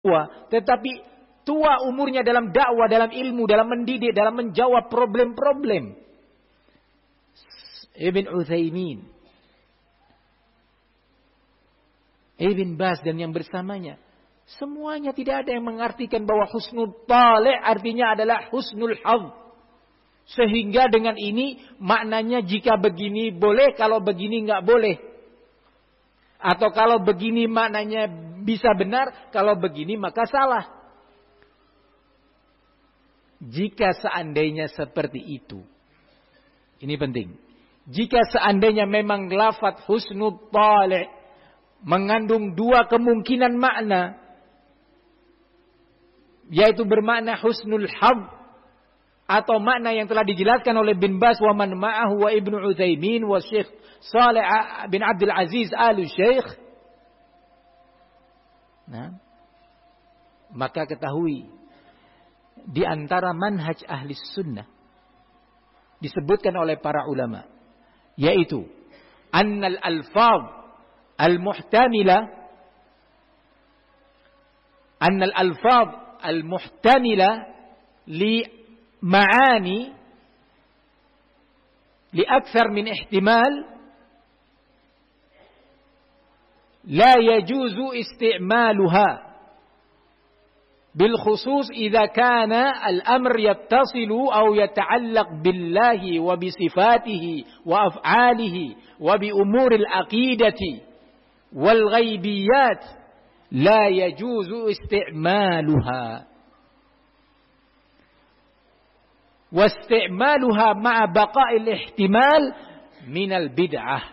tua, tetapi tua umurnya dalam dakwah, dalam ilmu, dalam mendidik, dalam menjawab problem-problem. Ibn Utsaimin, Ibn Baz dan yang bersamanya, semuanya tidak ada yang mengartikan bahwa husnul talih artinya adalah husnul hadz. Sehingga dengan ini maknanya jika begini boleh, kalau begini enggak boleh. Atau kalau begini maknanya bisa benar, kalau begini maka salah. Jika seandainya seperti itu, ini penting. Jika seandainya memang lafadz husnul talih mengandung dua kemungkinan makna, yaitu bermakna husnul hadz atau makna yang telah dijelaskan oleh bin Baz wa man ma'ahu wa Ibnu Utsaimin wa Syekh Shalih bin Abdul Aziz Al-Syekh. Nah, maka ketahui di antara manhaj ahli sunnah disebutkan oleh para ulama, yaitu annal alfaz al-muhtamila li معاني لأكثر من احتمال لا يجوز استعمالها بالخصوص إذا كان الأمر يتصل أو يتعلق بالله وبصفاته وأفعاله وبأمور العقيدة والغيبيات لا يجوز استعمالها واستعمالها مع بقاء الاحتمال من البدعة.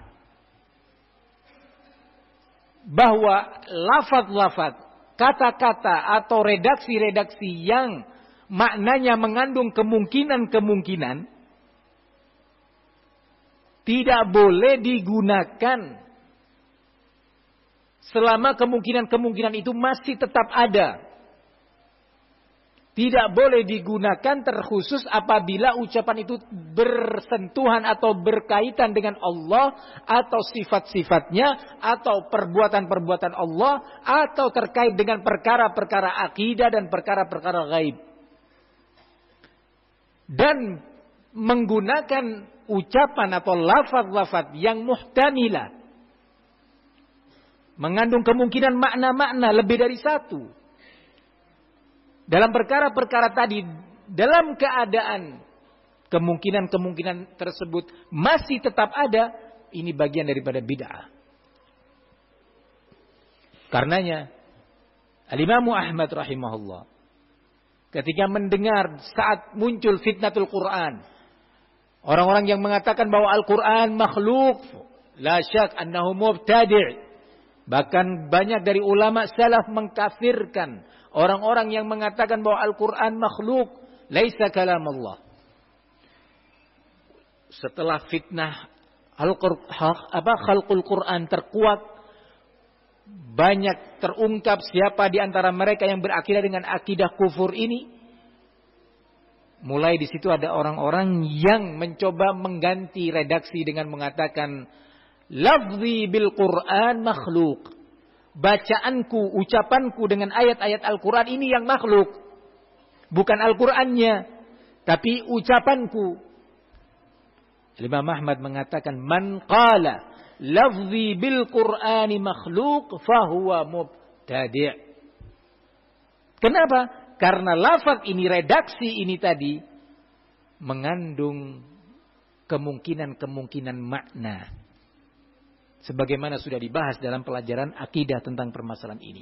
Bahwa lafaz-lafaz, kata-kata atau redaksi-redaksi yang maknanya mengandung kemungkinan-kemungkinan tidak boleh digunakan selama kemungkinan-kemungkinan itu masih tetap ada. Tidak boleh digunakan terkhusus apabila ucapan itu bersentuhan atau berkaitan dengan Allah atau sifat-sifatnya atau perbuatan-perbuatan Allah atau terkait dengan perkara-perkara akidah dan perkara-perkara gaib. Dan menggunakan ucapan atau lafaz-lafaz yang muhtamilah, mengandung kemungkinan makna-makna lebih dari satu. Dalam perkara-perkara tadi, dalam keadaan kemungkinan-kemungkinan tersebut masih tetap ada, ini bagian daripada bid'ah. Karenanya, Al-Imam Ahmad rahimahullah, ketika mendengar saat muncul fitnatul Quran, orang-orang yang mengatakan bahwa Al-Quran makhluk, la syak annahu mubtadi'. Bahkan banyak dari ulama salaf mengkafirkan orang-orang yang mengatakan bahwa Al-Quran makhluk, laisa kalam Allah. Setelah fitnah khalqul Quran terkuat, banyak terungkap siapa di antara mereka yang berakidah dengan akidah kufur ini. Mulai di situ ada orang-orang yang mencoba mengganti redaksi dengan mengatakan lafzi bil Quran makhluk. Bacaanku, ucapanku dengan ayat-ayat Al-Quran ini yang makhluk. Bukan Al-Qurannya, tapi ucapanku. Imam Ahmad mengatakan, man qala lafzi bil Qur'ani makhluk fahuwa mubtadi'. Kenapa? Karena lafaz ini, redaksi ini tadi mengandung kemungkinan-kemungkinan makna. Sebagaimana sudah dibahas dalam pelajaran akidah tentang permasalahan ini.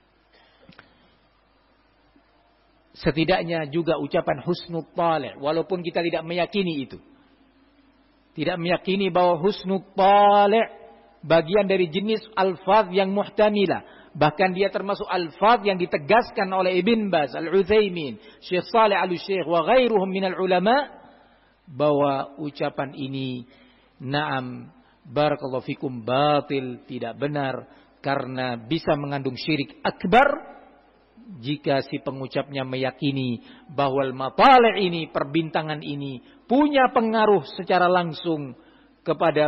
Setidaknya juga ucapan husnul talih, walaupun kita tidak meyakini itu. Tidak meyakini bahwa husnul talih bagian dari jenis alfaz yang muhtamilah. Bahkan dia termasuk alfaz yang ditegaskan oleh Ibn Baz, Al-Utsaimin, Syekh Shalih Al-Syekh wa ghairuhum minal ulama, bahwa ucapan ini na'am barakallahu fikum batil, tidak benar, karena bisa mengandung syirik akbar jika si pengucapnya meyakini bahwa al-matalih ini, perbintangan ini punya pengaruh secara langsung kepada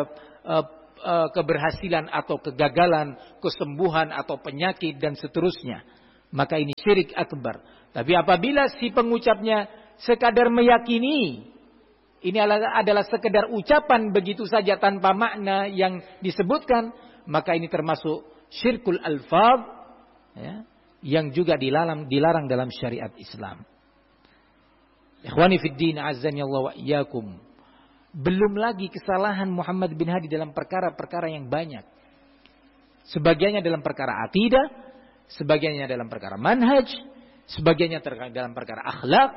keberhasilan atau kegagalan, kesembuhan atau penyakit dan seterusnya. maka ini syirik akbar. Tapi apabila si pengucapnya sekadar meyakini, ini adalah sekedar ucapan begitu saja tanpa makna yang disebutkan, maka ini termasuk syirkul alfaz, ya, yang juga dilarang dalam syariat Islam. Ikhwani fid din, azzani Allah wa iyyakum. Belum lagi kesalahan Muhammad bin Hadi dalam perkara-perkara yang banyak. Sebagiannya dalam perkara akidah, sebagiannya dalam perkara manhaj, sebagiannya dalam perkara akhlak.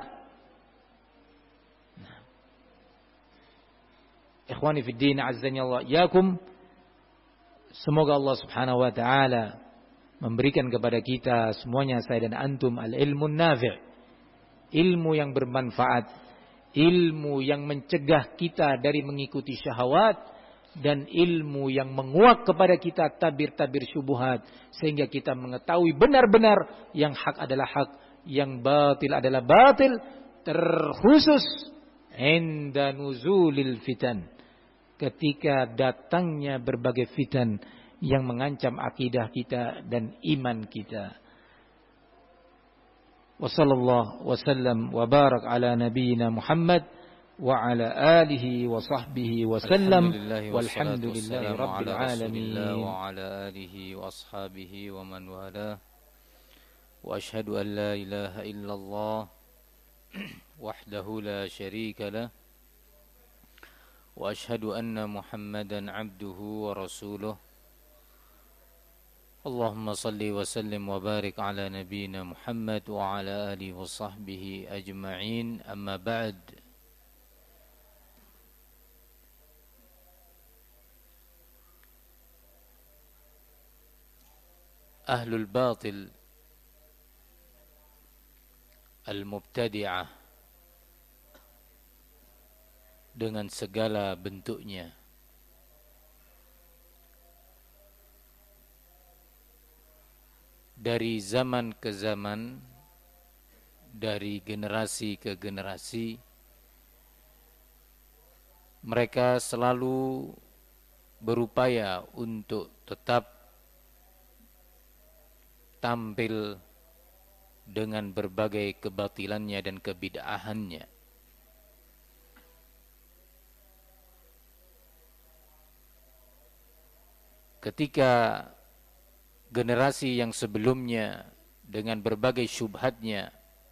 Ikhwani fid din, azzani Allah iyyakum. Semoga Allah Subhanahu wa taala memberikan kepada kita semuanya, saya dan antum, al-ilmun nafi', ilmu yang bermanfaat, ilmu yang mencegah kita dari mengikuti syahwat, dan ilmu yang menguak kepada kita tabir-tabir syubhat, sehingga kita mengetahui benar-benar yang hak adalah hak, yang batil adalah batil, terkhusus inda nuzulil fitan, ketika datangnya berbagai fitan yang mengancam akidah kita dan iman kita. Wa sallallahu wa sallam wa barak ala nabiyyina Muhammad wa ala alihi wa sahbihi wa sallam, walhamdulillahi rabbil alamin, wa ala alihi wa ashabihi wa man wala. Wa ashhadu an la ilaha illallah wahdahu la syarika lah, wa ashhadu anna Muhammadan abduhu wa rasuluh. Allahumma salli wa sallim wa barik ala nabiyyina Muhammad wa ala alihi wa sahbihi ajma'in. Amma ba'd. Ahlul batil al-mubtadi'ah dengan segala bentuknya, dari zaman ke zaman, dari generasi ke generasi, mereka selalu berupaya untuk tetap tampil dengan berbagai kebatilannya dan kebid'ahannya. Ketika generasi yang sebelumnya dengan berbagai syubhatnya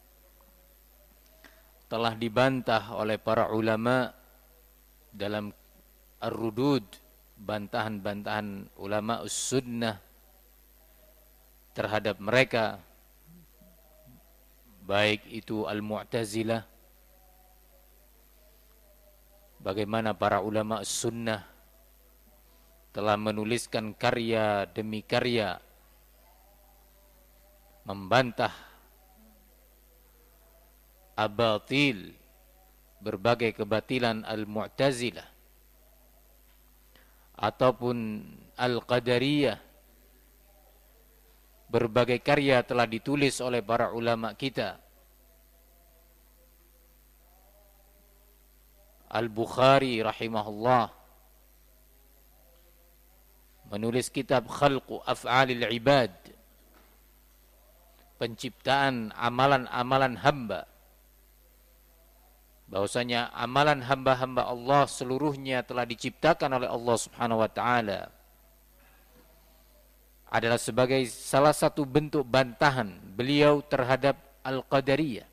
telah dibantah oleh para ulama dalam ar-rudud, bantahan-bantahan ulama us-sunnah terhadap mereka, baik itu al-Mu'tazilah, bagaimana para ulama us-sunnah telah menuliskan karya demi karya membantah abatil, berbagai kebatilan al-Mu'tazilah ataupun al-Qadariyah. Berbagai karya telah ditulis oleh para ulama kita. Al-Bukhari rahimahullah menulis kitab Khalqu Af'alil Ibad, penciptaan amalan-amalan hamba, bahwasanya amalan hamba-hamba Allah seluruhnya telah diciptakan oleh Allah Subhanahu wa taala, adalah sebagai salah satu bentuk bantahan beliau terhadap Al-Qadariyah.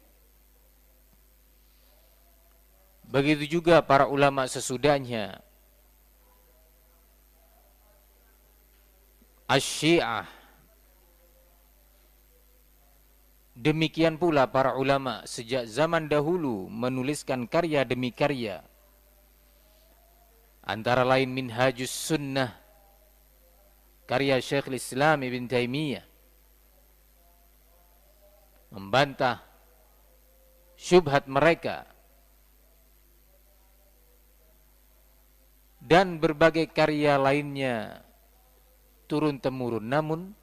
Begitu juga para ulama sesudahnya, Asy-Syiah. Demikian pula para ulama sejak zaman dahulu menuliskan karya demi karya, antara lain Minhajus Sunnah, karya Syekhul Islam Ibn Taimiyah, membantah syubhat mereka, dan berbagai karya lainnya turun-temurun. Namun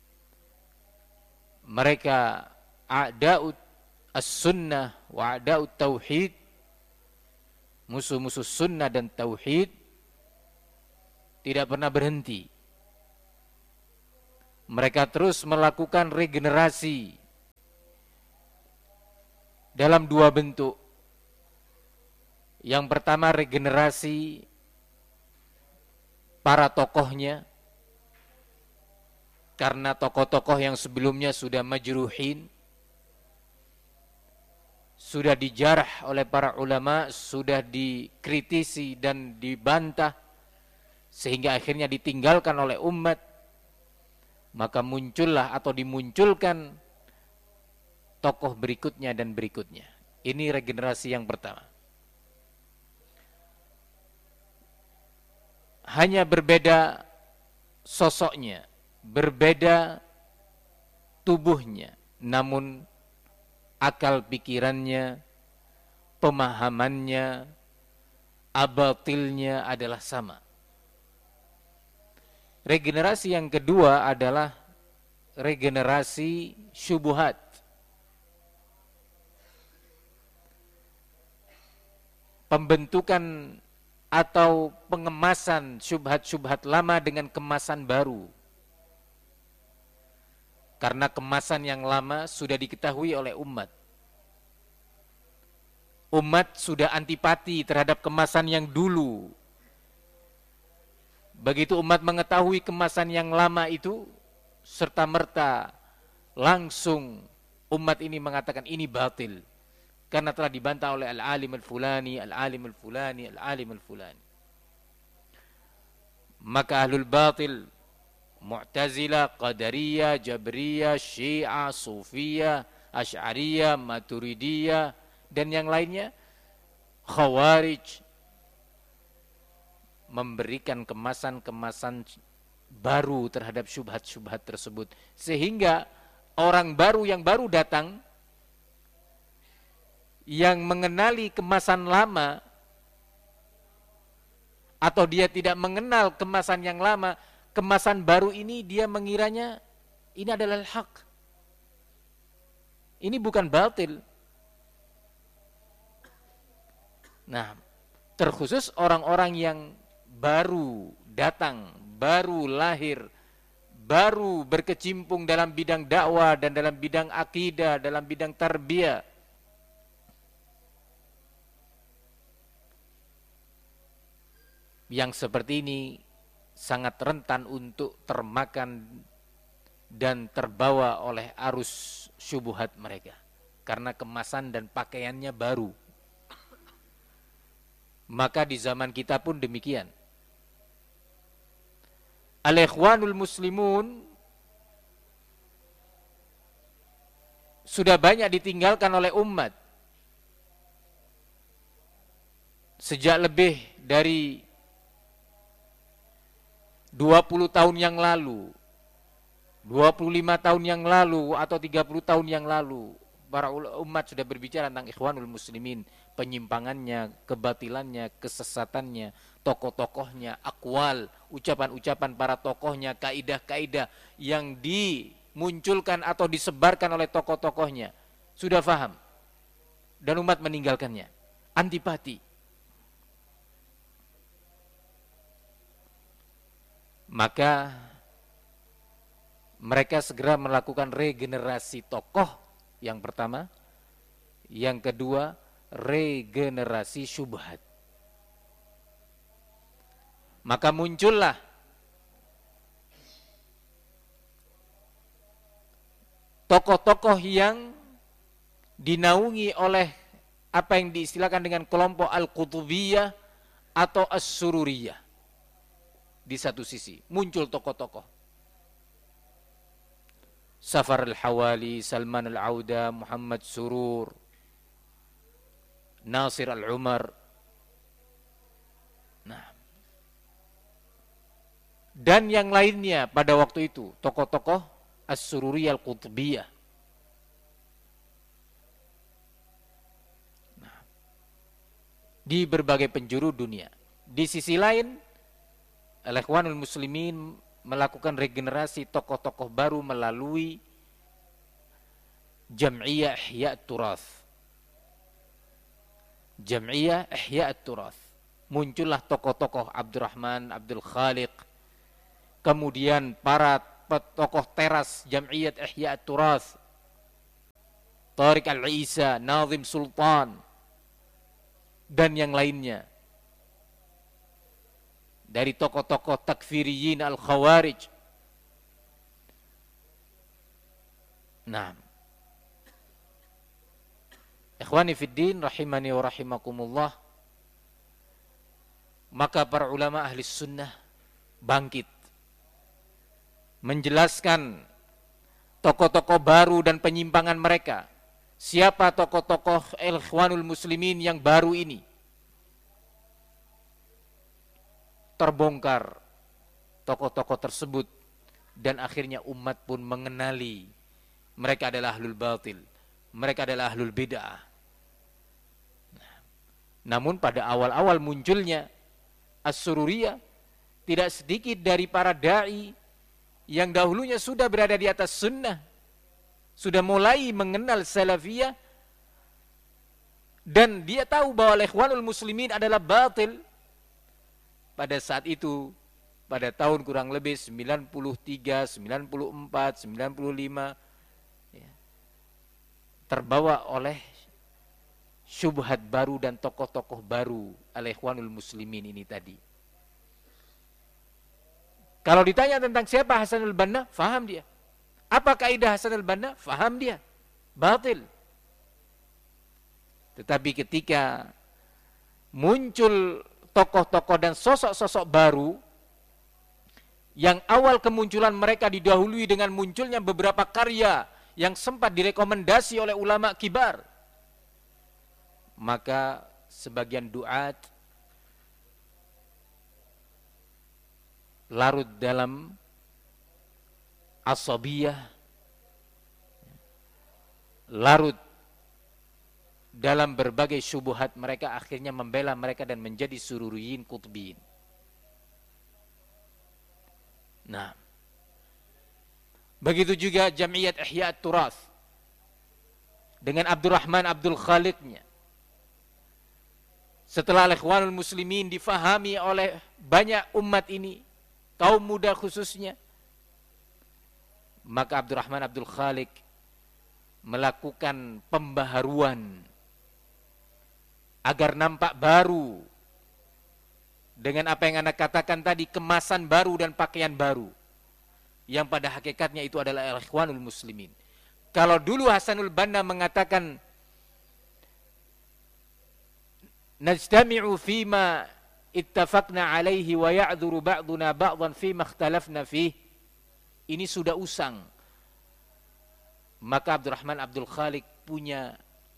mereka a'da'ut as-sunnah wa a'da'ut tauhid, musuh-musuh sunnah dan tauhid, tidak pernah berhenti Mereka terus melakukan regenerasi dalam dua bentuk. Yang pertama regenerasi para tokohnya, karena tokoh-tokoh yang sebelumnya sudah majruhin, sudah dijarah oleh para ulama, sudah dikritisi dan dibantah, sehingga akhirnya ditinggalkan oleh umat. Maka muncullah atau dimunculkan tokoh berikutnya dan berikutnya. Ini regenerasi yang pertama. Hanya berbeda sosoknya, berbeda tubuhnya, namun akal pikirannya, pemahamannya, abatilnya adalah sama. Regenerasi yang kedua adalah regenerasi syubhat. Pembentukan atau pengemasan syubhat-syubhat lama dengan kemasan baru. Karena kemasan yang lama sudah diketahui oleh umat. Umat sudah antipati terhadap kemasan yang dulu. Begitu umat mengetahui kemasan yang lama itu, serta-merta langsung umat ini mengatakan ini batil. Karena telah dibantah oleh al-alim al-fulani, al-alim al-fulani, al-alim al-fulani. Maka ahlul batil, Mu'tazilah, Qadariyah, Jabriyah, Syiah, Sufiyah, Asy'ariyah, Maturidiyah, dan yang lainnya, Khawarij, memberikan kemasan-kemasan baru terhadap syubhat-syubhat tersebut. Sehingga orang baru yang baru datang, yang mengenali kemasan lama, atau dia tidak mengenal kemasan yang lama, kemasan baru ini dia mengiranya ini adalah hak. Ini bukan batil. Nah, terkhusus orang-orang yang baru datang, baru lahir, baru berkecimpung dalam bidang dakwah dan dalam bidang akidah, dalam bidang tarbiyah. Yang seperti ini sangat rentan untuk termakan dan terbawa oleh arus syubhat mereka. Karena kemasan dan pakaiannya baru. Maka di zaman kita pun demikian. Al-Ikhwanul Muslimun sudah banyak ditinggalkan oleh umat. Sejak lebih dari 20 tahun yang lalu, 25 tahun yang lalu, atau 30 tahun yang lalu, para umat sudah berbicara tentang Ikhwanul Muslimin, penyimpangannya, kebatilannya, kesesatannya, tokoh-tokohnya, akwal, ucapan-ucapan para tokohnya, kaidah-kaidah yang dimunculkan atau disebarkan oleh tokoh-tokohnya. Sudah faham. Dan umat meninggalkannya. Antipati. Maka mereka segera melakukan regenerasi tokoh yang pertama. Yang kedua, regenerasi syubhat. Maka muncullah tokoh-tokoh yang dinaungi oleh apa yang diistilahkan dengan kelompok Al-Qutubiyah atau As-Sururiyah. Di satu sisi muncul tokoh-tokoh Safar al-Hawali, Salman al-Auda, Muhammad Surur, Nasir al-Umar. Nah, dan yang lainnya pada waktu itu, tokoh-tokoh As-Sururiyah al-Qutbiyah. Nah, di berbagai penjuru dunia. Di sisi lain, Al-Ikhwanul Muslimin melakukan regenerasi tokoh-tokoh baru melalui Jam'iyah Ihya' Turath. Jam'iyah Ihya' Turath. Muncullah tokoh-tokoh Abdurrahman, Abdul Khaliq, kemudian para tokoh teras Jam'iyat Ihya At-Turath, Tariq Al-Isa, Nazim Sultan, dan yang lainnya. Dari tokoh-tokoh takfiriyin al-khawarij. Nah, ikhwani fiddin rahimani wa rahimakumullah, maka para ulama ahli sunnah bangkit menjelaskan tokoh-tokoh baru dan penyimpangan mereka. Siapa tokoh-tokoh Ikhwanul Muslimin yang baru ini? Terbongkar tokoh-tokoh tersebut, dan akhirnya umat pun mengenali mereka adalah ahlul batil, mereka adalah ahlul bid'ah. Namun pada awal-awal munculnya As-Sururiyah, tidak sedikit dari para da'i yang dahulunya sudah berada di atas sunnah, sudah mulai mengenal salafiyah, dan dia tahu bahwa Ikhwanul Muslimin adalah batil. Pada saat itu, pada tahun kurang lebih 93, 94, 95, ya, terbawa oleh syubhat baru dan tokoh-tokoh baru Al-Ikhwanul Muslimin ini tadi. Kalau ditanya tentang siapa Hasanul Banna, faham dia. Apa kaidah Hasanul Banna? Faham dia. Batil. Tetapi ketika muncul tokoh-tokoh dan sosok-sosok baru, yang awal kemunculan mereka didahului dengan munculnya beberapa karya yang sempat direkomendasi oleh ulama kibar, maka sebagian duat larut dalam asabiyah, larut dalam berbagai syubhat mereka, akhirnya membela mereka dan menjadi sururiyin qutbiyin. Nah, begitu juga Jam'iyat Ihya At-Turath dengan Abdurrahman Abdul Khaliqnya. Setelah Ikhwanul Muslimin difahami oleh banyak umat ini, kaum muda khususnya, maka Abdurrahman Abdul Khaliq melakukan pembaharuan agar nampak baru, dengan apa yang Anda katakan tadi, kemasan baru dan pakaian baru, yang pada hakikatnya itu adalah Ikhwanul Muslimin. Kalau dulu Hasanul Banna mengatakan najtami'u fima ittafaqna alaihi wa ya'dzuru ba'duna ba'dhan fima ikhtalafna fih, ini sudah usang. Maka Abdurrahman Abdul Khaliq punya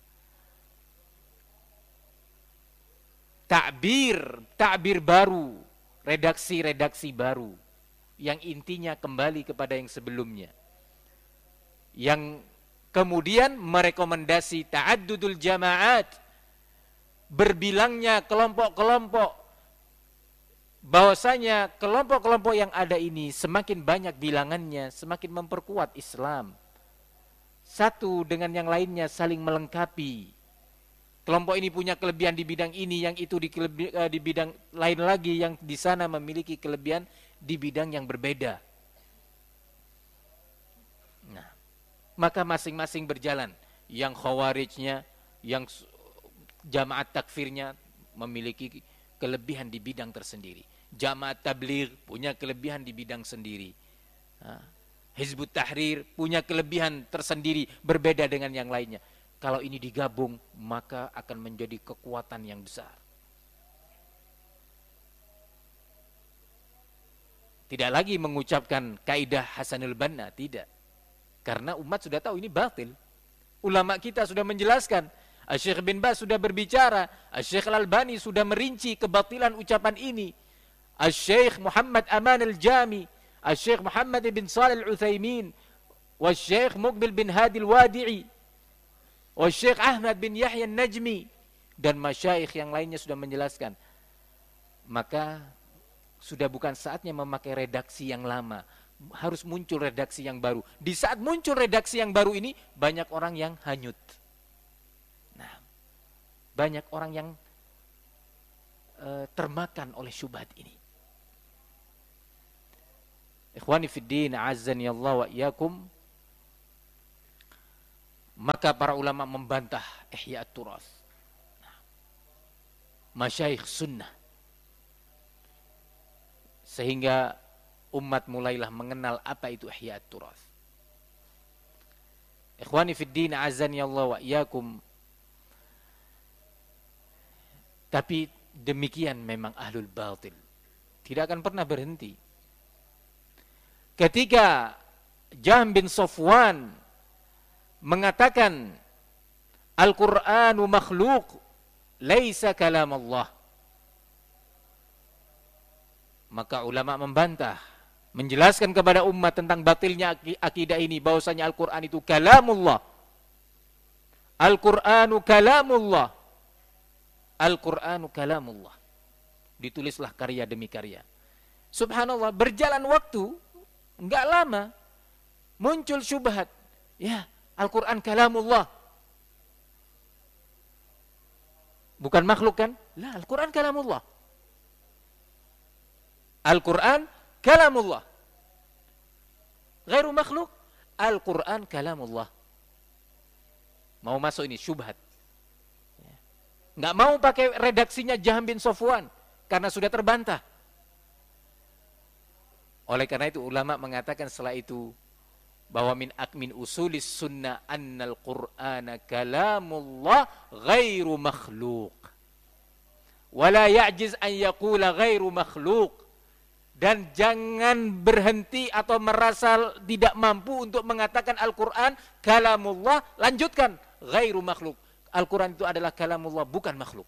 takbir baru, redaksi baru, yang intinya kembali kepada yang sebelumnya, yang kemudian merekomendasi ta'addudul jama'at, berbilangnya kelompok-kelompok, bahwasanya kelompok-kelompok yang ada ini semakin banyak bilangannya, semakin memperkuat Islam. Satu dengan yang lainnya saling melengkapi. Kelompok ini punya kelebihan di bidang ini, yang itu di bidang lain lagi, yang di sana memiliki kelebihan di bidang yang berbeda. Nah, maka masing-masing berjalan. Yang khawarijnya, yang jamaat takfirnya memiliki kelebihan di bidang tersendiri. Jamaat tabligh punya kelebihan di bidang sendiri. Hizbut Tahrir punya kelebihan tersendiri, berbeda dengan yang lainnya. Kalau ini digabung, maka akan menjadi kekuatan yang besar. Tidak lagi mengucapkan kaidah Hasanul Banna, tidak. Karena umat sudah tahu ini batil. Ulama kita sudah menjelaskan, Syekh bin Baz sudah berbicara, Syekh Al-Albani sudah merinci kebatilan ucapan ini, Syekh Muhammad Aman Al-Jami, Syekh Muhammad bin Shalih Al-Utsaimin, Syekh Muqbil bin Hadi Al-Wadi'i, Syekh Ahmad bin Yahya An-Najmi, dan masyayikh yang lainnya sudah menjelaskan. Maka sudah bukan saatnya memakai redaksi yang lama, harus muncul redaksi yang baru. Di saat muncul redaksi yang baru ini, banyak orang yang hanyut. Nah, banyak orang yang termakan oleh syubhat ini. Ikhwani fiddin, azzani Allah wa iyyakum, maka para ulama membantah ihya at-turath, masyayikh sunnah, sehingga umat mulailah mengenal apa itu ihya at-turath. Ikhwani fiddin, azzani Allah wa iyyakum, tapi demikian memang ahlul batil, tidak akan pernah berhenti. Ketika Jahm bin Safwan mengatakan Al-Qur'anu makhluk, laisa kalam Allah, maka ulama membantah, menjelaskan kepada umat tentang batilnya akidah ini, bahwasanya Al-Qur'an itu kalamullah. Al-Qur'anu kalamullah. Al-Qur'anu kalamullah. Ditulislah karya demi karya. Subhanallah, berjalan waktu enggak lama muncul syubhat. Ya, Al-Qur'an kalamullah. Bukan makhluk kan? Lah, Al-Qur'an kalamullah. Al-Qur'an kalamullah. Ghairu makhluk. Al-Qur'an kalamullah. Mau masuk ini syubhat. Enggak mau pakai redaksinya Jahm bin Safwan karena sudah terbantah. Oleh karena itu ulama mengatakan setelah itu bahwa min usulis sunnah annal Qur'ana kalamullah ghairu makhluk. Wala ya'jiz an yaqula ghairu makhluk. Dan jangan berhenti atau merasa tidak mampu untuk mengatakan Al-Qur'an kalamullah, lanjutkan ghairu makhluk. Al-Qur'an itu adalah kalamullah, bukan makhluk.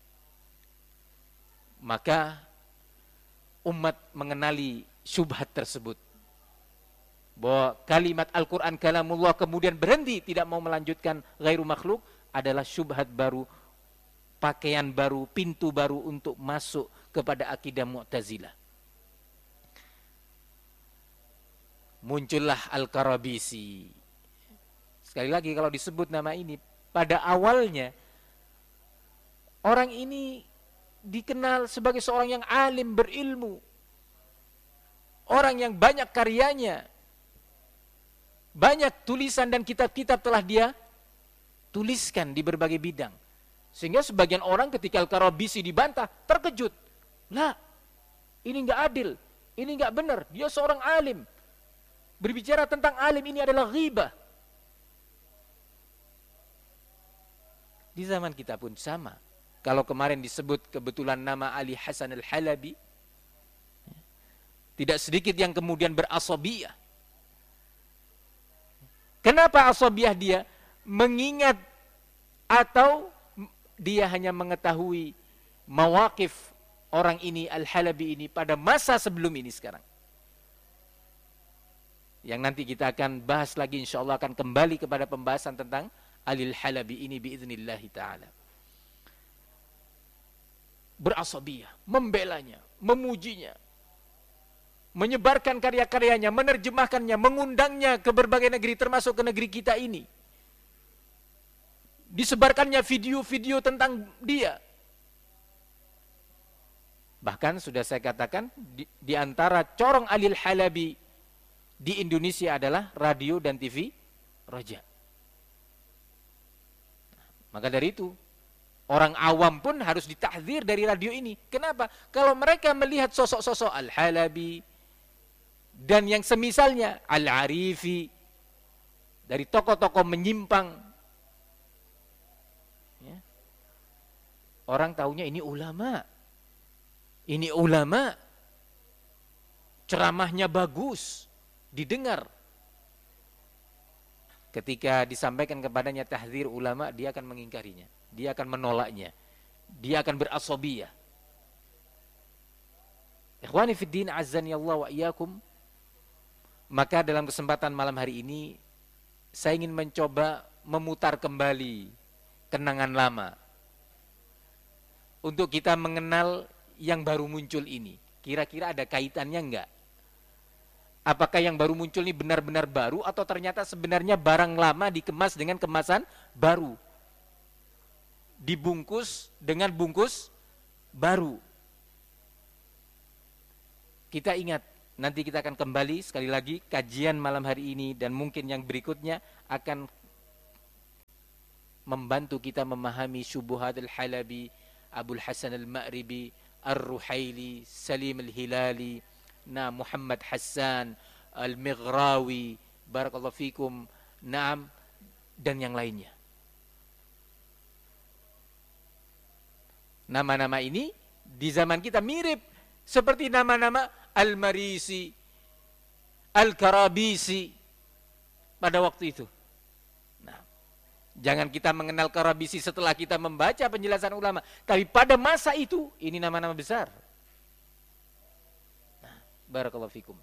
Maka umat mengenali syubhat tersebut, bahwa kalimat Al-Quran kalamullah kemudian berhenti, tidak mau melanjutkan ghairu makhluk, adalah syubhat baru, pakaian baru, pintu baru untuk masuk kepada akidah Mu'tazilah. Muncullah Al-Karabisi. Sekali lagi kalau disebut nama ini, pada awalnya orang ini dikenal sebagai seorang yang alim, berilmu, orang yang banyak karyanya, banyak tulisan dan kitab-kitab telah dia tuliskan di berbagai bidang. Sehingga sebagian orang ketika Al-Karabisi dibantah, terkejut. Lah, ini enggak adil, ini enggak benar, dia seorang alim. Berbicara tentang alim ini adalah ghibah. Di zaman kita pun sama. Kalau kemarin disebut kebetulan nama Ali Hasan Al-Halabi, tidak sedikit yang kemudian berasabiyah. Kenapa asabiyah dia? Mengingat atau dia hanya mengetahui mawaqif orang ini, Al-Halabi ini, pada masa sebelum ini sekarang. Yang nanti kita akan bahas lagi, insyaAllah akan kembali kepada pembahasan tentang Ali Al-Halabi ini biiznillahi ta'ala. Berasabiyah, membelanya, memujinya, menyebarkan karya-karyanya, menerjemahkannya, mengundangnya ke berbagai negeri, termasuk ke negeri kita ini. Disebarkannya video-video tentang dia. Bahkan sudah saya katakan, di antara corong Ali Al-Halabi di Indonesia adalah radio dan TV Roja. Maka dari itu, orang awam pun harus ditahdzir dari radio ini. Kenapa? Kalau mereka melihat sosok-sosok Al-Halabi dan yang semisalnya, Al-Arifi, dari tokoh-tokoh menyimpang, ya, orang tahunya ini ulama. Ini ulama, ceramahnya bagus, didengar. Ketika disampaikan kepadanya tahdzir ulama, dia akan mengingkarinya, dia akan menolaknya, dia akan berasabiyah. Ikhwani fiddin, azzani Allah wa iyyakum. Maka dalam kesempatan malam hari ini, saya ingin mencoba memutar kembali kenangan lama untuk kita mengenal yang baru muncul ini. Kira-kira ada kaitannya enggak? Apakah yang baru muncul ini benar-benar baru, atau ternyata sebenarnya barang lama dikemas dengan kemasan baru, dibungkus dengan bungkus baru. Kita ingat nanti kita akan kembali sekali lagi kajian malam hari ini dan mungkin yang berikutnya akan membantu kita memahami Syubuhat Al-Halabi, Abul Hasan Al-Ma'ribi, Ar-Ruhaili, Salim Al-Hilali, Muhammad Hassan Al-Mighrawi, barakallahu fikum, dan yang lainnya. Nama-nama ini di zaman kita mirip seperti nama-nama Al-Marisi, Al-Karabisi pada waktu itu. Nah, jangan kita mengenal Karabisi setelah kita membaca penjelasan ulama, tapi pada masa itu ini nama-nama besar. Nah, barakallahu fikum.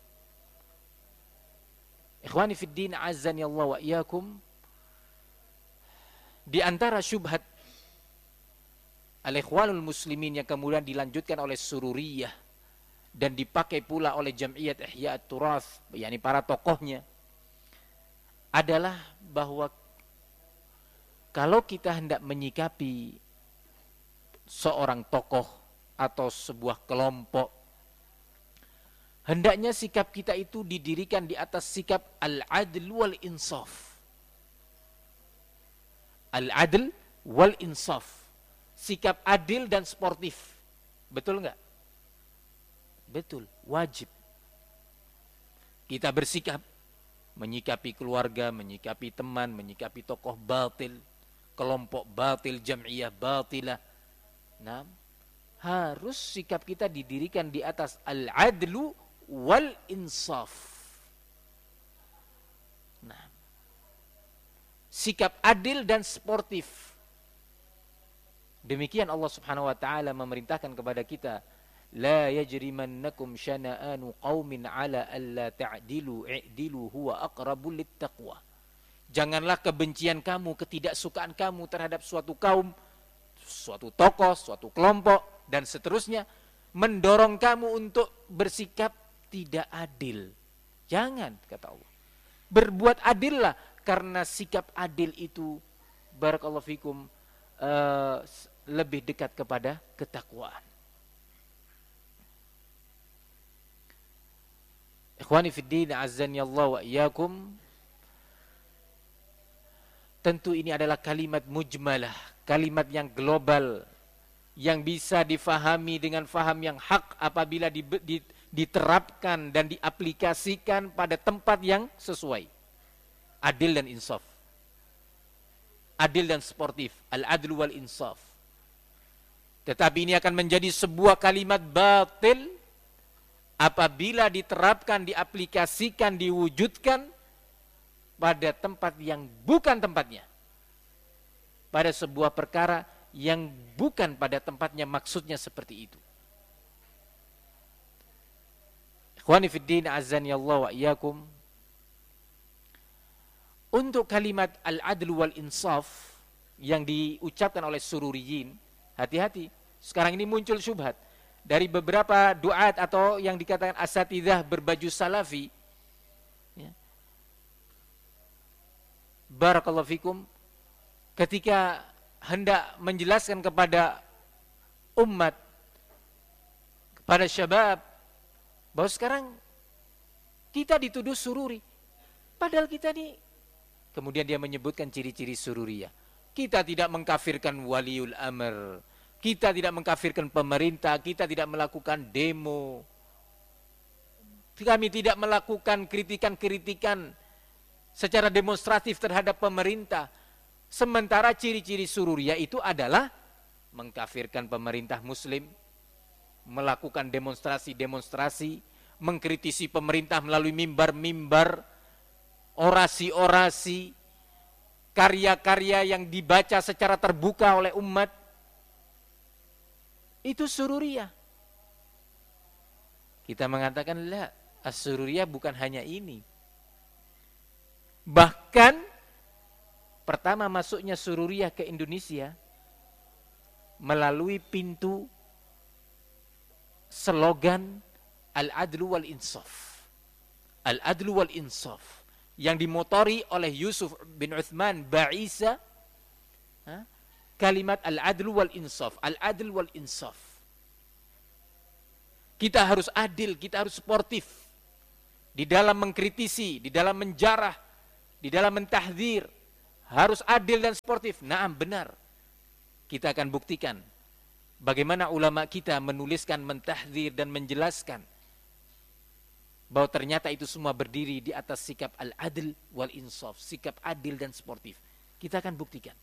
Ikhwani fid din, azzani Allah wa iyyakum. Di antara syubhat al-ikhwanul muslimin yang kemudian dilanjutkan oleh Sururiyah dan dipakai pula oleh Jam'iyat Ihya At-Turath, yakni para tokohnya, adalah bahwa kalau kita hendak menyikapi seorang tokoh atau sebuah kelompok, hendaknya sikap kita itu didirikan di atas sikap al-adl wal insaf. Al-adl wal insaf, sikap adil dan sportif. Betul enggak? Betul, wajib. Kita bersikap menyikapi keluarga, menyikapi teman, menyikapi tokoh batil, kelompok batil, jam'iyah batilah. Nah, harus sikap kita didirikan di atas al-adlu wal insaf. Nah, sikap adil dan sportif. Demikian Allah Subhanahu wa taala memerintahkan kepada kita, la yajrimannakum syana'anu qaumin ala alla ta'dilu i'dilu huwa aqrabul littaqwa. Janganlah kebencian kamu, ketidaksukaan kamu terhadap suatu kaum, suatu tokoh, suatu kelompok dan seterusnya mendorong kamu untuk bersikap tidak adil. Jangan, kata Allah. Berbuat adillah, karena sikap adil itu barakallahu fikum lebih dekat kepada ketakwaan. Ikhwani fid din, azzani Allah wa iyyakum. Tentu ini adalah kalimat mujmalah, kalimat yang global, yang bisa difahami dengan faham yang hak apabila diterapkan dan diaplikasikan pada tempat yang sesuai. Adil dan insaf. Adil dan sportif, al-adlu wal insaf. Tetapi ini akan menjadi sebuah kalimat batil apabila diterapkan, diaplikasikan, diwujudkan pada tempat yang bukan tempatnya. Pada sebuah perkara yang bukan pada tempatnya, maksudnya seperti itu. Ikhwani fid din, azzani Allah wa iyyakum. Untuk kalimat al-adlu wal insaf yang diucapkan oleh Sururiyin, hati-hati, sekarang ini muncul syubhat dari beberapa duat atau yang dikatakan asatidzah berbaju salafi, ya. Barakallahu fikum, ketika hendak menjelaskan kepada umat, kepada syabab, bahwa sekarang kita dituduh sururi, padahal kita ini, kemudian dia menyebutkan ciri-ciri sururiyah. Kita tidak mengkafirkan waliul amr, kita tidak mengkafirkan pemerintah, kita tidak melakukan demo, kami tidak melakukan kritikan-kritikan secara demonstratif terhadap pemerintah. Sementara ciri-ciri sururiyah itu adalah mengkafirkan pemerintah muslim, melakukan demonstrasi-demonstrasi, mengkritisi pemerintah melalui mimbar-mimbar, orasi-orasi, karya-karya yang dibaca secara terbuka oleh umat. Itu sururiyah. Kita mengatakan, la, as-sururiyah bukan hanya ini. Bahkan pertama masuknya sururiyah ke Indonesia melalui pintu slogan al-adlu wal insaf. Al-adlu wal insaf yang dimotori oleh Yusuf bin Uthman Ba'isa, kalimat al-adlu wal insaf, al-adl wal insaf. Kita harus adil, kita harus sportif. di dalam mengkritisi, di dalam menjarah, di dalam mentahdzir, harus adil dan sportif. Naam, benar. Kita akan buktikan bagaimana ulama kita menuliskan, mentahdzir dan menjelaskan bahwa ternyata itu semua berdiri di atas sikap al-adl wal insaf, sikap adil dan sportif. Kita akan buktikan.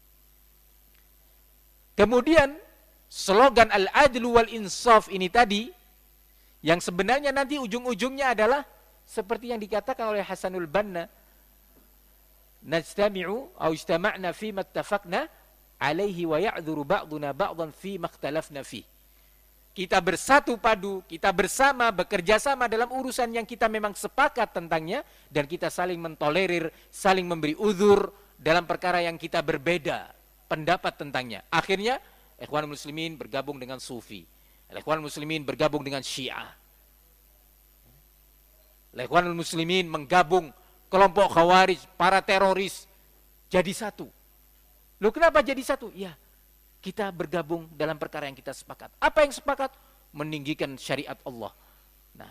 Kemudian slogan al-adl wal insaf ini tadi, yang sebenarnya nanti ujung-ujungnya adalah seperti yang dikatakan oleh Hasanul Banna, najtami'u au ijtama'na fi mattafaqna alaihi wa ya'dzuru ba'duna ba'dhan fi makhtalafna fi. Kita bersatu padu, kita bersama, bekerja sama dalam urusan yang kita memang sepakat tentangnya, dan kita saling mentolerir, saling memberi uzur dalam perkara yang kita berbeda pendapat tentangnya. Akhirnya Ikhwanul Muslimin bergabung dengan Sufi, Ikhwanul Muslimin bergabung dengan Syiah, Ikhwanul Muslimin menggabung kelompok Khawarij, para teroris, jadi satu. Loh, kenapa jadi satu? Ya, kita bergabung dalam perkara yang kita sepakat. Apa yang sepakat? Meninggikan syariat Allah. Nah,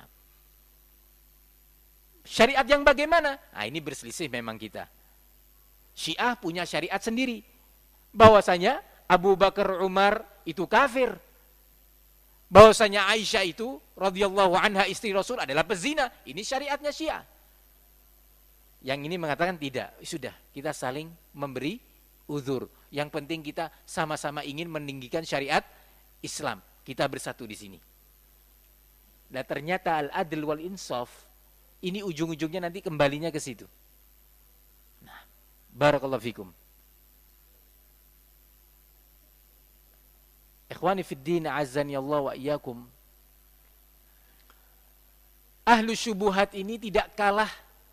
syariat yang bagaimana? Nah, ini berselisih memang kita. Syiah punya syariat sendiri, bahwasanya Abu Bakar Umar itu kafir, bahwasanya Aisyah itu radhiyallahu anha istri Rasul adalah pezina. Ini syariatnya Syiah. Yang ini mengatakan tidak, sudah kita saling memberi uzur. Yang penting kita sama-sama ingin meninggikan syariat Islam. Kita bersatu di sini. Nah, ternyata al-adl wal insaf ini ujung-ujungnya nanti kembalinya ke situ. Nah, barakallahu fikum. Ikhwani fid din, azani Allah wa iyyakum. Ahlu syubuhat ini tidak kalah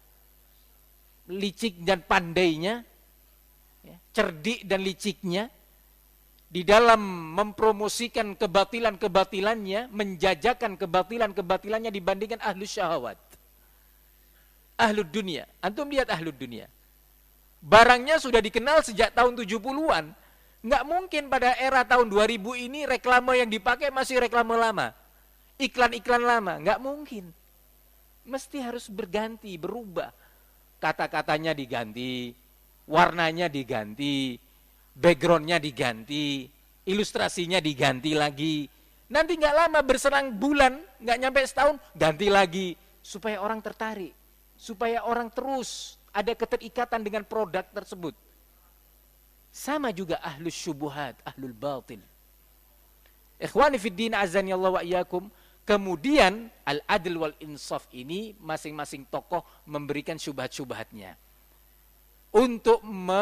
licik dan pandainya, cerdik dan liciknya di dalam mempromosikan kebatilan-kebatilannya, menjajakan kebatilan-kebatilannya dibandingkan ahlu syahwat, ahlu dunia. Antum lihat ahlu dunia, barangnya sudah dikenal sejak tahun 70-an. Nggak mungkin pada era tahun 2000 ini reklame yang dipakai masih reklame lama, iklan-iklan lama. Nggak mungkin, mesti harus berganti, berubah. Kata-katanya diganti, warnanya diganti, backgroundnya diganti, ilustrasinya diganti lagi. Nanti nggak lama, berserang bulan, nggak nyampe setahun, ganti lagi. Supaya orang tertarik, supaya orang terus ada keterikatan dengan produk tersebut. Sama juga ahlus syubuhat, ahlul batil. Ikhwani fid din, azani Allah wa iyyakum. Kemudian al-adl wal insaf ini masing-masing tokoh memberikan syubhat-syubhatnya untuk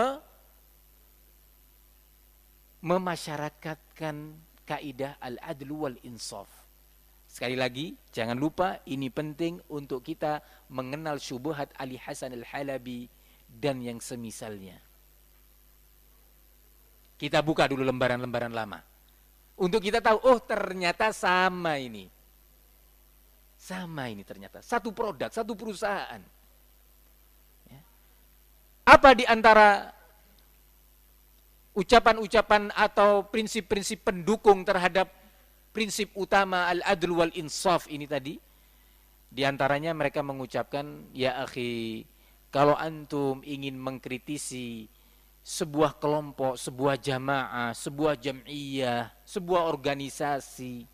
memasyarakatkan kaidah al-adl wal insaf. Sekali lagi, jangan lupa, ini penting untuk kita mengenal syubhat Ali Hasan al-Halabi dan yang semisalnya. Kita buka dulu lembaran-lembaran lama untuk kita tahu, oh ternyata sama ini. Sama ini ternyata, satu produk, satu perusahaan. Apa di antara ucapan-ucapan atau prinsip-prinsip pendukung terhadap prinsip utama al-adl wal insaf ini tadi? Di antaranya mereka mengucapkan, ya akhi, kalau antum ingin mengkritisi sebuah kelompok, sebuah jamaah, sebuah jam'iyah, sebuah organisasi,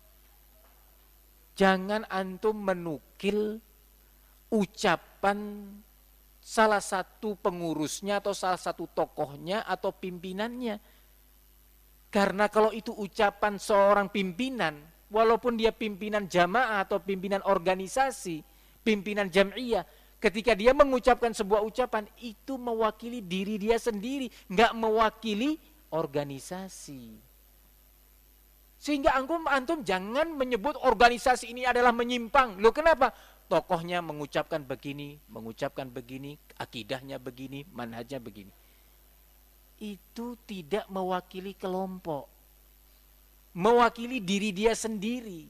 jangan antum menukil ucapan salah satu pengurusnya atau salah satu tokohnya atau pimpinannya. Karena kalau itu ucapan seorang pimpinan, walaupun dia pimpinan jamaah atau pimpinan organisasi, pimpinan jam'iyah, ketika dia mengucapkan sebuah ucapan, itu mewakili diri dia sendiri, nggak mewakili organisasi. Sehingga antum jangan menyebut organisasi ini adalah menyimpang. Loh, kenapa? Tokohnya mengucapkan begini, akidahnya begini, manhajnya begini. Itu tidak mewakili kelompok, mewakili diri dia sendiri.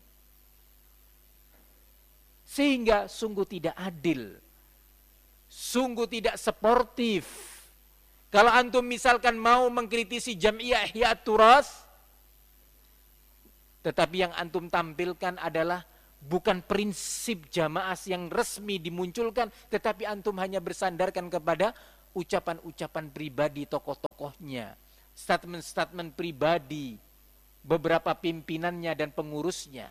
Sehingga sungguh tidak adil, sungguh tidak sportif. Kalau antum misalkan mau mengkritisi Jam'iyah Ihya Turas, tetapi yang antum tampilkan adalah bukan prinsip jamaah yang resmi dimunculkan, tetapi antum hanya bersandarkan kepada ucapan-ucapan pribadi tokoh-tokohnya, statement-statement pribadi beberapa pimpinannya dan pengurusnya.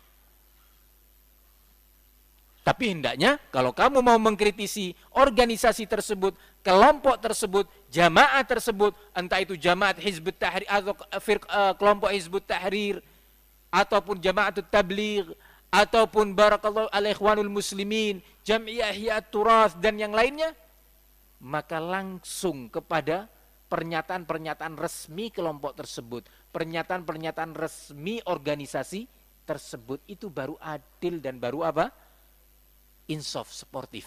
Tapi hendaknya kalau kamu mau mengkritisi organisasi tersebut, kelompok tersebut, jamaah tersebut, entah itu jamaah Hizbut Tahrir atau kelompok Hizbut Tahrir, ataupun jamaah tabligh, ataupun barakallahu al-ikhwanul muslimin, Jam'iyah Ihya'ut Turath dan yang lainnya, maka langsung kepada pernyataan-pernyataan resmi kelompok tersebut, pernyataan-pernyataan resmi organisasi tersebut, itu baru adil dan baru apa? Insaf, sportif.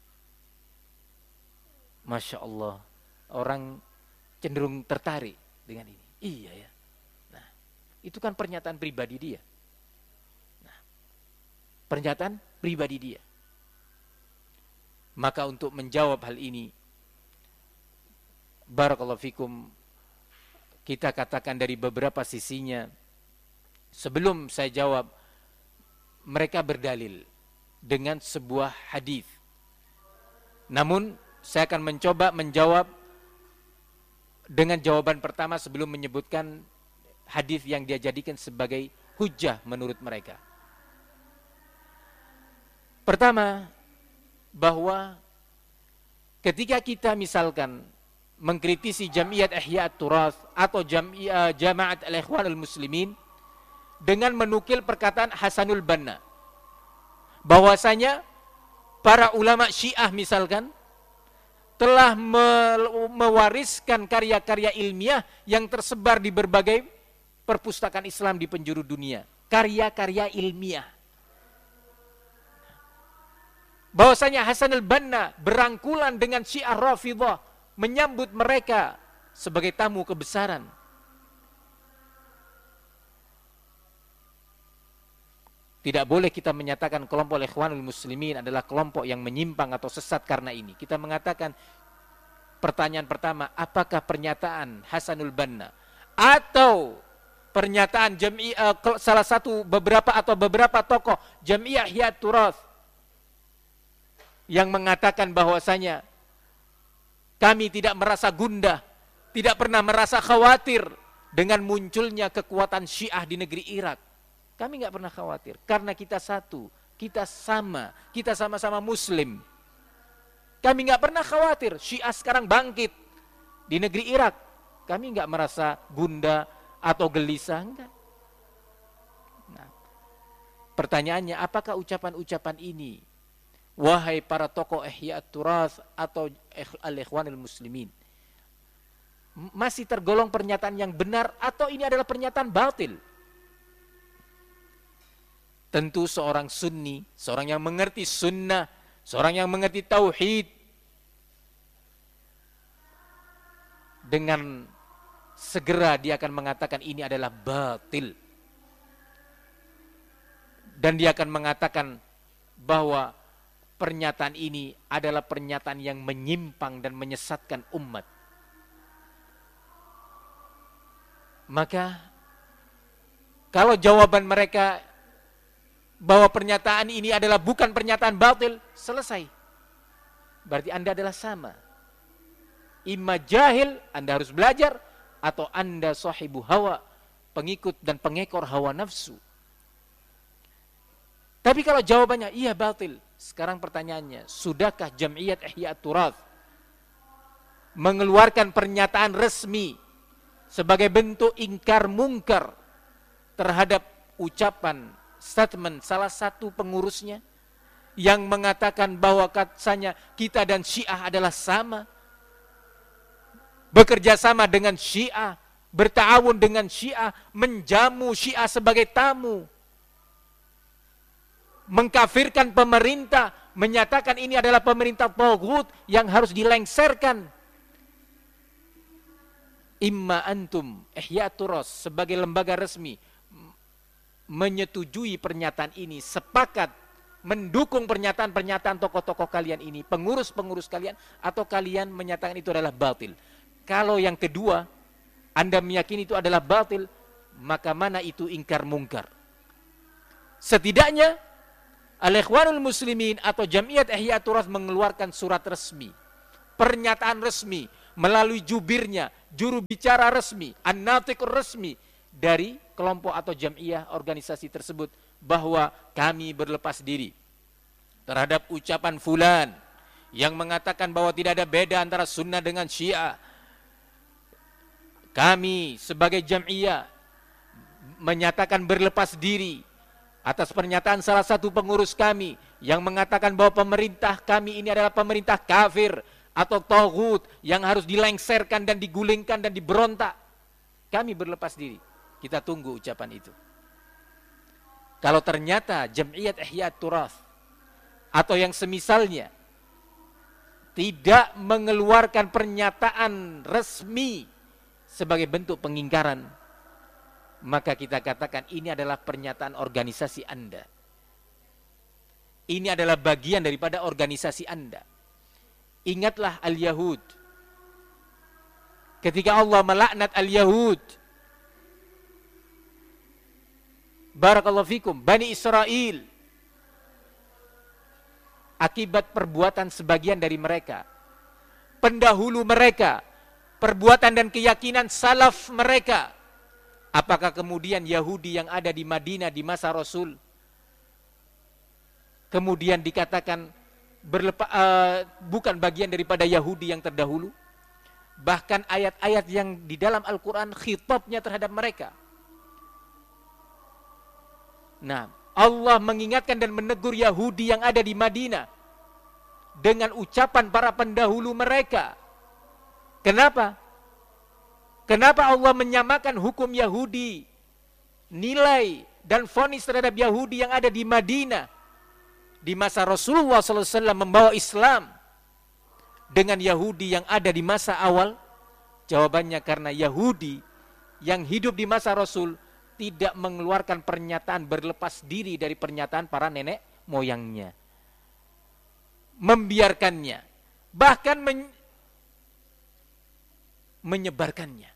Masya Allah, orang cenderung tertarik dengan ini. Iya ya. Nah, itu kan pernyataan pribadi dia. Nah, pernyataan pribadi dia. Maka untuk menjawab hal ini, barakallahu fikum, kita katakan dari beberapa sisinya. Sebelum saya jawab, mereka berdalil dengan sebuah hadis. Namun saya akan mencoba menjawab dengan jawaban pertama sebelum menyebutkan hadis yang dia jadikan sebagai hujjah menurut mereka. Pertama, bahwa ketika kita misalkan mengkritisi Jam'iyat Ihya'ut Turath atau Jamaat al-Ikhwanul Muslimin dengan menukil perkataan Hasanul Banna, bahwasanya para ulama Syiah misalkan telah mewariskan karya-karya ilmiah yang tersebar di berbagai perpustakaan Islam di penjuru dunia, karya-karya ilmiah. Bahwasanya Hasanul Banna berangkulan dengan Syiah Rafidhah menyambut mereka sebagai tamu kebesaran. Tidak boleh kita menyatakan kelompok Ikhwanul Muslimin adalah kelompok yang menyimpang atau sesat karena ini. Kita mengatakan, pertanyaan pertama, apakah pernyataan Hasanul Banna atau pernyataan salah satu beberapa tokoh Jam'iyah Ihya'ut Turath yang mengatakan bahwasanya kami tidak merasa gundah, tidak pernah merasa khawatir dengan munculnya kekuatan Syiah di negeri Irak. Kami nggak pernah khawatir, karena kita satu, kita sama-sama Muslim. Kami nggak pernah khawatir Syiah sekarang bangkit di negeri Irak. Kami nggak merasa gundah atau gelisah, enggak. Nah, pertanyaannya, apakah ucapan-ucapan ini, wahai para tokoh Ihya'ut Turath atau al-Ikhwanul Muslimin, masih tergolong pernyataan yang benar atau ini adalah pernyataan batil? Tentu seorang sunni, seorang yang mengerti sunnah, seorang yang mengerti tauhid, dengan segera dia akan mengatakan ini adalah batil. Dan dia akan mengatakan bahwa pernyataan ini adalah pernyataan yang menyimpang dan menyesatkan umat. Maka kalau jawaban mereka bahwa pernyataan ini adalah bukan pernyataan batil, selesai. Berarti Anda adalah sama. Imma jahil, Anda harus belajar, atau Anda sahibu hawa, pengikut dan pengekor hawa nafsu. Tapi kalau jawabannya iya batil, sekarang pertanyaannya, sudahkah Jam'iyat Ihya'ut Turath mengeluarkan pernyataan resmi sebagai bentuk ingkar mungkar terhadap ucapan, statement salah satu pengurusnya yang mengatakan bahwa katanya kita dan Syiah adalah sama, bekerja sama dengan Syiah, bertawun dengan Syiah, menjamu Syiah sebagai tamu, mengkafirkan pemerintah, menyatakan ini adalah pemerintah taghut yang harus dilengserkan. Imma antum Ihya'ut Turath sebagai lembaga resmi menyetujui pernyataan ini, sepakat mendukung pernyataan-pernyataan tokoh-tokoh kalian ini, pengurus-pengurus kalian, atau kalian menyatakan itu adalah batil. Kalau yang kedua, Anda meyakini itu adalah batil, maka mana itu ingkar mungkar? Setidaknya Al-Ikhwanul Muslimin atau Jam'iyat Ihya Turath mengeluarkan surat resmi, pernyataan resmi melalui jubirnya, juru bicara resmi, an-natiqur resmi dari kelompok atau jam'iyah organisasi tersebut bahwa kami berlepas diri terhadap ucapan fulan yang mengatakan bahwa tidak ada beda antara sunnah dengan syiah. Kami sebagai jam'iyah menyatakan berlepas diri atas pernyataan salah satu pengurus kami yang mengatakan bahwa pemerintah kami ini adalah pemerintah kafir atau taghut yang harus dilengserkan dan digulingkan dan diberontak. Kami berlepas diri. Kita tunggu ucapan itu. Kalau ternyata Jam'iyat Ihya Turath atau yang semisalnya tidak mengeluarkan pernyataan resmi sebagai bentuk pengingkaran, maka kita katakan ini adalah pernyataan organisasi Anda. Ini adalah bagian daripada organisasi Anda. Ingatlah al-Yahud. Ketika Allah melaknat al-Yahud, barakallahu fikum, Bani Israel, akibat perbuatan sebagian dari mereka, pendahulu mereka, perbuatan dan keyakinan salaf mereka. Apakah kemudian Yahudi yang ada di Madinah di masa Rasul kemudian dikatakan bukan bagian daripada Yahudi yang terdahulu? Bahkan ayat-ayat yang di dalam Al-Quran khitabnya terhadap mereka. Nah, Allah mengingatkan dan menegur Yahudi yang ada di Madinah dengan ucapan para pendahulu mereka. Kenapa? Kenapa Allah menyamakan hukum Yahudi, nilai dan vonis terhadap Yahudi yang ada di Madinah di masa Rasulullah SAW membawa Islam dengan Yahudi yang ada di masa awal? Jawabannya karena Yahudi yang hidup di masa Rasul tidak mengeluarkan pernyataan berlepas diri dari pernyataan para nenek moyangnya. Membiarkannya, bahkan menyebarkannya.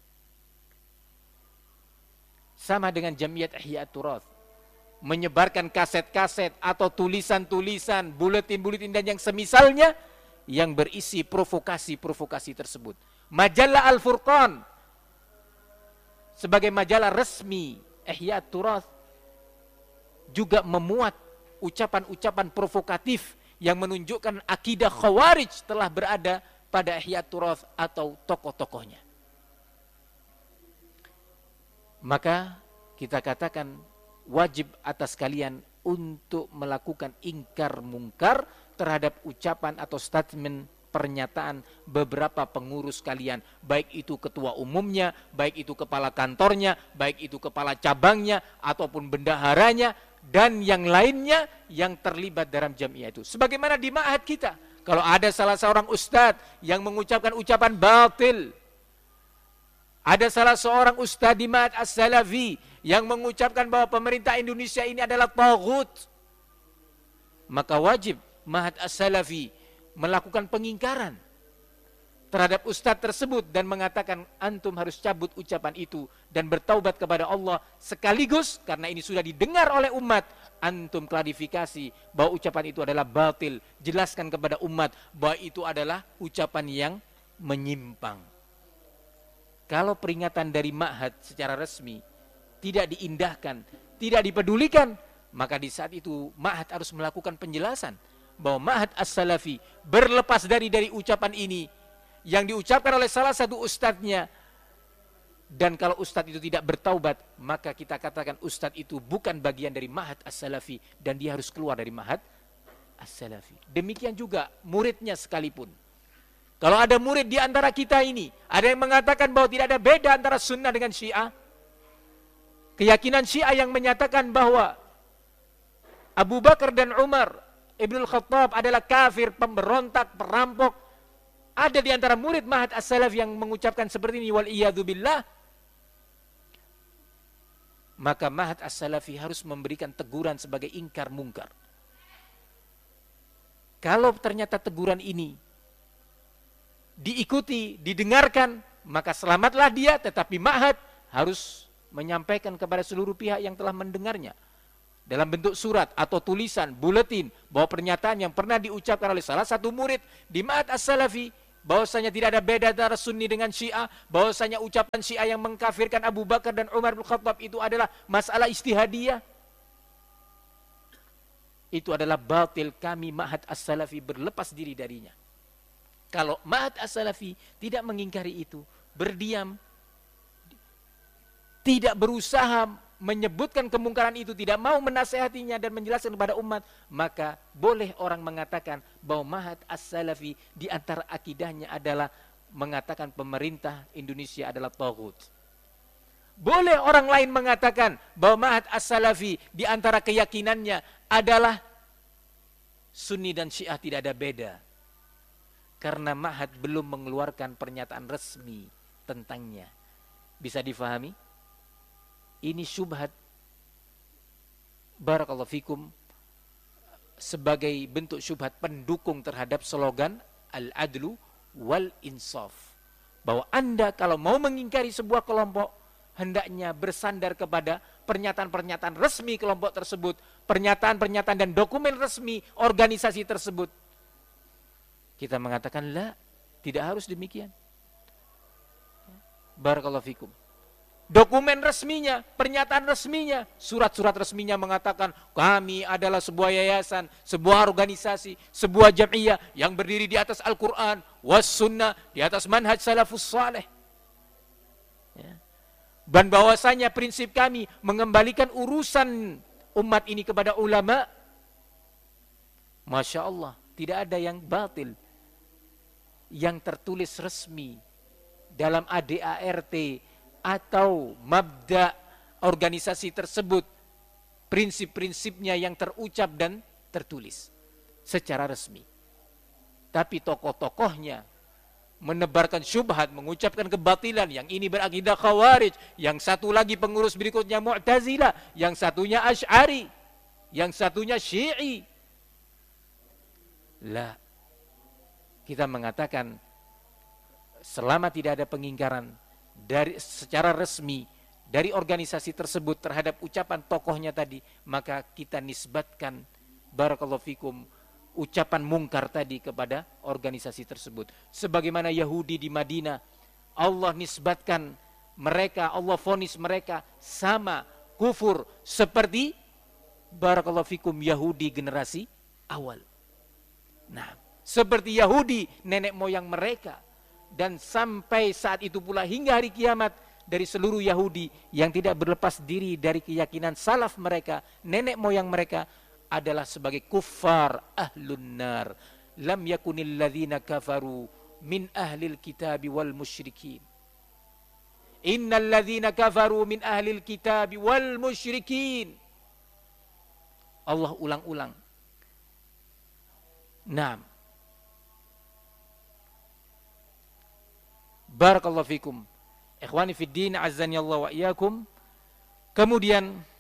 Sama dengan Jam'iyat Ihya Turath, menyebarkan kaset-kaset atau tulisan-tulisan, buletin-buletin dan yang semisalnya yang berisi provokasi-provokasi tersebut. Majalah Al-Furqan sebagai majalah resmi Ihya Turath juga memuat ucapan-ucapan provokatif yang menunjukkan akidah Khawarij telah berada pada Ihya Turath atau tokoh-tokohnya. Maka kita katakan wajib atas kalian untuk melakukan ingkar mungkar terhadap ucapan atau statement pernyataan beberapa pengurus kalian, baik itu ketua umumnya, baik itu kepala kantornya, baik itu kepala cabangnya ataupun bendaharanya dan yang lainnya yang terlibat dalam jam'iyah itu. Sebagaimana di ma'had kita, kalau ada salah seorang ustadz yang mengucapkan ucapan batil, ada salah seorang ustadz di Ma'had As-Salafi yang mengucapkan bahwa pemerintah Indonesia ini adalah taghut, maka wajib Ma'had As-Salafi melakukan pengingkaran terhadap ustadz tersebut dan mengatakan antum harus cabut ucapan itu dan bertaubat kepada Allah, sekaligus karena ini sudah didengar oleh umat, antum klarifikasi bahwa ucapan itu adalah batil, jelaskan kepada umat bahwa itu adalah ucapan yang menyimpang. Kalau peringatan dari ma'had secara resmi tidak diindahkan, tidak dipedulikan, maka di saat itu ma'had harus melakukan penjelasan bahwa Ma'had As-Salafi berlepas dari ucapan ini yang diucapkan oleh salah satu ustadznya, dan kalau ustadz itu tidak bertaubat, maka kita katakan ustadz itu bukan bagian dari Ma'had As-Salafi dan dia harus keluar dari Ma'had As-Salafi. Demikian juga muridnya sekalipun. Kalau ada murid di antara kita ini, ada yang mengatakan bahwa tidak ada beda antara sunnah dengan syiah, keyakinan syiah yang menyatakan bahwa Abu Bakar dan Umar Ibnul Khattab adalah kafir, pemberontak, perampok, ada di antara murid Ma'had As-Salaf yang mengucapkan seperti ini, wal iyadu billah, maka Ma'had As-Salafi harus memberikan teguran sebagai ingkar mungkar. Kalau ternyata teguran ini diikuti, didengarkan, maka selamatlah dia, tetapi Ma'had harus menyampaikan kepada seluruh pihak yang telah mendengarnya dalam bentuk surat atau tulisan, buletin, bahwa pernyataan yang pernah diucapkan oleh salah satu murid di Ma'had As-Salafi, bahwasanya tidak ada beda antara Sunni dengan Syiah, bahwasanya ucapan Syiah yang mengkafirkan Abu Bakar dan Umar bin Khattab itu adalah masalah ijtihadiyah, itu adalah batil. Kami Ma'had As-Salafi berlepas diri darinya. Kalau Ma'had As-Salafi tidak mengingkari itu, berdiam, tidak berusaha menyebutkan kemungkaran itu, tidak mau menasehatinya dan menjelaskan kepada umat, maka boleh orang mengatakan bahwa Ma'had As-Salafi di antara akidahnya adalah mengatakan pemerintah Indonesia adalah taghut. Boleh orang lain mengatakan bahwa Ma'had As-Salafi di antara keyakinannya adalah Sunni dan Syiah tidak ada beda. Karena Ma'had belum mengeluarkan pernyataan resmi tentangnya. Bisa difahami? Ini syubhat, barakallahu fikum, sebagai bentuk syubhat pendukung terhadap slogan al-adlu wal insaf. Bahwa Anda kalau mau mengingkari sebuah kelompok, hendaknya bersandar kepada pernyataan-pernyataan resmi kelompok tersebut, pernyataan-pernyataan dan dokumen resmi organisasi tersebut. Kita mengatakan, la, tidak harus demikian. Barakallahu fikum. Dokumen resminya, pernyataan resminya, surat-surat resminya mengatakan kami adalah sebuah yayasan, sebuah organisasi, sebuah jam'iyah yang berdiri di atas Al-Quran, was sunnah, di atas manhaj salafus saleh. Ya. Dan bahwasanya prinsip kami mengembalikan urusan umat ini kepada ulama. Masya Allah, tidak ada yang batil yang tertulis resmi dalam ADART atau mabda organisasi tersebut, prinsip-prinsipnya yang terucap dan tertulis secara resmi. Tapi tokoh-tokohnya menebarkan syubhat, mengucapkan kebatilan, yang ini berakidah Khawarij, yang satu lagi pengurus berikutnya Mu'tazilah, yang satunya Asy'ari, yang satunya Syi'i. Lah, kita mengatakan selama tidak ada pengingkaran dari secara resmi dari organisasi tersebut terhadap ucapan tokohnya tadi, maka kita nisbatkan, barakallahu fikum, ucapan mungkar tadi kepada organisasi tersebut. Sebagaimana Yahudi di Madinah, Allah nisbatkan mereka, Allah vonis mereka sama kufur seperti, barakallahu fikum, Yahudi generasi awal. Nah, seperti Yahudi nenek moyang mereka. Dan sampai saat itu pula hingga hari kiamat, dari seluruh Yahudi yang tidak berlepas diri dari keyakinan salaf mereka, nenek moyang mereka adalah sebagai kuffar ahlun nar. Lam yakunil ladzina kafaru min ahlil kitabi wal musyrikin. Innal ladzina kafaru min ahlil kitabi wal musyrikin. Allah ulang-ulang. Naam. Barakallahu fikum. Ikhwani fid din, azzani Allah wa iyyakum. Kemudian